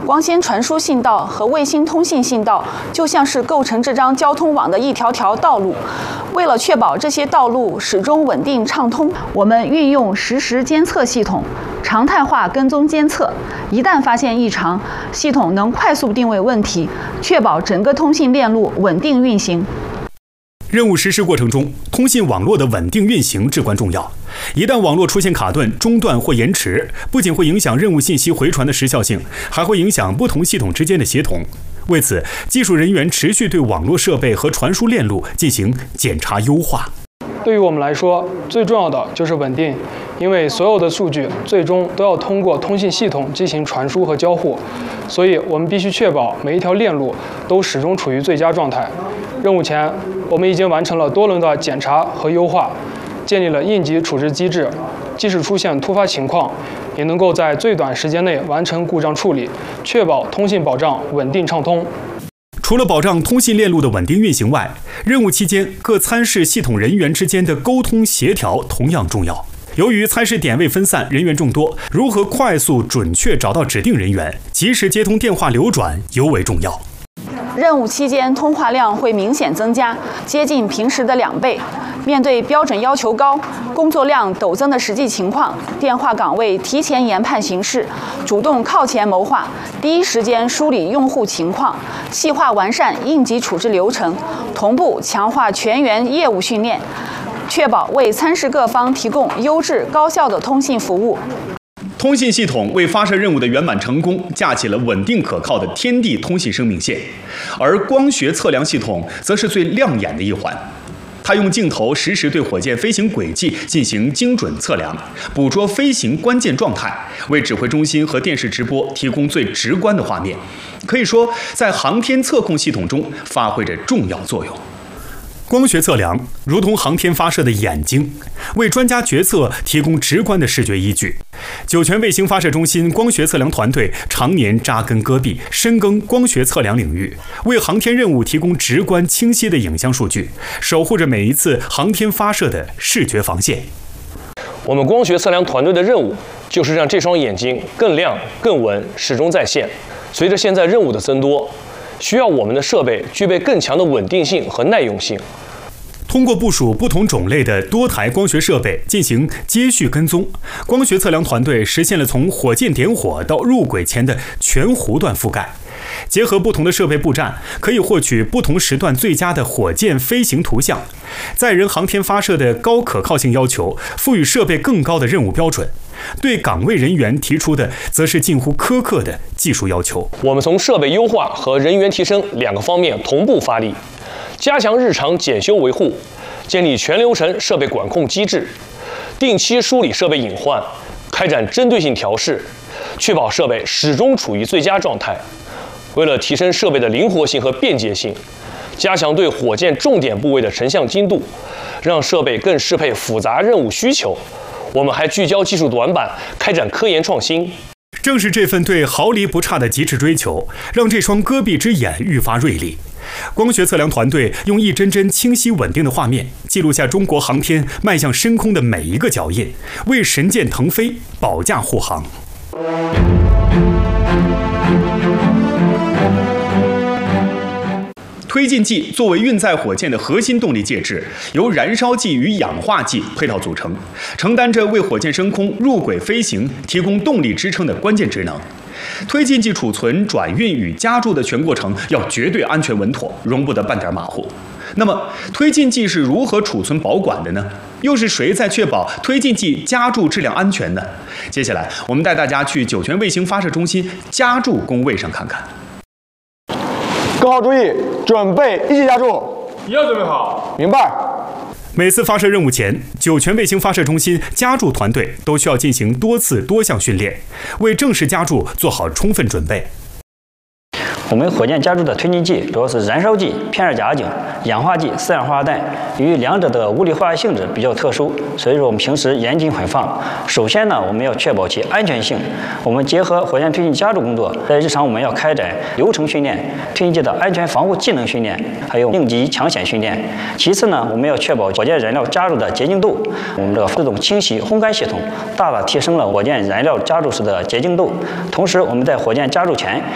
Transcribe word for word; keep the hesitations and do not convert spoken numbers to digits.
光纤传输信道和卫星通信信道就像是构成这张交通网的一条条道路。为了确保这些道路始终稳定畅通，我们运用实时监测系统，常态化跟踪监测。一旦发现异常，系统能快速定位问题，确保整个通信链路稳定运行。 任务实施过程中，通信网络的稳定运行至关重要。一旦网络出现卡顿、中断或延迟，不仅会影响任务信息回传的时效性，还会影响不同系统之间的协同。为此，技术人员持续对网络设备和传输链路进行检查优化。 对于我们来说，最重要的就是稳定，因为所有的数据最终都要通过通信系统进行传输和交互，所以我们必须确保每一条链路都始终处于最佳状态。任务前，我们已经完成了多轮的检查和优化，建立了应急处置机制，即使出现突发情况，也能够在最短时间内完成故障处理，确保通信保障稳定畅通。 除了保障通信链路的稳定运行外，任务期间各参试系统人员之间的沟通协调同样重要。由于参试点位分散，人员众多，如何快速准确找到指定人员，及时接通电话流转尤为重要。 任务期间通话量会明显增加，接近平时的两倍。面对标准要求高、工作量陡增的实际情况，电话岗位提前研判形势，主动靠前谋划，第一时间梳理用户情况，细化完善应急处置流程，同步强化全员业务训练，确保为参试各方提供优质高效的通信服务。 通信系统为发射任务的圆满成功架起了稳定可靠的天地通信生命线，而光学测量系统则是最亮眼的一环。它用镜头实时对火箭飞行轨迹进行精准测量，捕捉飞行关键状态，为指挥中心和电视直播提供最直观的画面，可以说在航天测控系统中发挥着重要作用。光学测量如同航天发射的眼睛，为专家决策提供直观的视觉依据。酒泉卫星发射中心光学测量团队常年扎根戈壁，深耕光学测量领域，为航天任务提供直观清晰的影像数据，守护着每一次航天发射的视觉防线。 我们光学测量团队的任务就是让这双眼睛更亮、更稳，始终在线。随着现在任务的增多，需要我们的设备具备更强的稳定性和耐用性。 通过部署不同种类的多台光学设备进行接续跟踪，光学测量团队实现了从火箭点火到入轨前的全弧段覆盖。结合不同的设备布站，可以获取不同时段最佳的火箭飞行图像。载人航天发射的高可靠性要求，赋予设备更高的任务标准。对岗位人员提出的，则是近乎苛刻的技术要求。 我们从设备优化和人员提升两个方面同步发力，加强日常检修维护，建立全流程设备管控机制，定期梳理设备隐患，开展针对性调试，确保设备始终处于最佳状态。为了提升设备的灵活性和便捷性，加强对火箭重点部位的成像精度，让设备更适配复杂任务需求。我们还聚焦技术短板，开展科研创新。 正是这份对毫厘不差的极致追求，让这双戈壁之眼愈发锐利。光学测量团队用一帧帧清晰稳定的画面，记录下中国航天迈向深空的每一个脚印，为神箭腾飞保驾护航。推进剂作为运载火箭的核心动力介质，由燃烧剂与氧化剂配套组成，承担着为火箭升空、入轨飞行提供动力支撑的关键职能。推进剂储存、转运与加注的全过程要绝对安全稳妥，容不得半点马虎。那么，推进剂是如何储存保管的呢？又是谁在确保推进剂加注质量安全呢？接下来，我们带大家去酒泉卫星发射中心加注工位上看看。 各号注意，准备一级加注。 一要准备好。 明白。 每次发射任务前，酒泉卫星发射中心加注团队都需要进行多次多项训练，为正式加注做好充分准备。 我们火箭加注的推进剂主要是燃烧剂、偏二甲肼、氧化剂、四氧化氮。由于两者的物理化学性质比较特殊，所以说我们平时严禁混放。首先呢，我们要确保其安全性。我们结合火箭推进加注工作，在日常我们要开展流程训练、推进剂的安全防护技能训练，还有应急抢险训练。其次呢，我们要确保火箭燃料加注的洁净度。我们的自动清洗烘干系统大大提升了火箭燃料加注时的洁净度。同时，我们在火箭加注前